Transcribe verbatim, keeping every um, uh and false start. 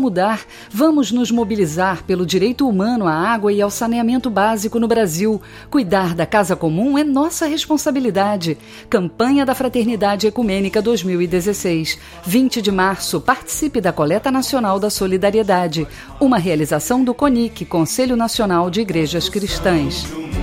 mudar. Vamos nos mobilizar pelo direito humano à água e ao saneamento básico no Brasil. Cuidar da casa comum é nossa responsabilidade. Campanha da Fraternidade Ecumênica dois mil e dezesseis. vinte de março, participe da Coleta Nacional da Solidariedade. Uma realização do CONIC, Conselho Nacional de Igrejas Cristãs.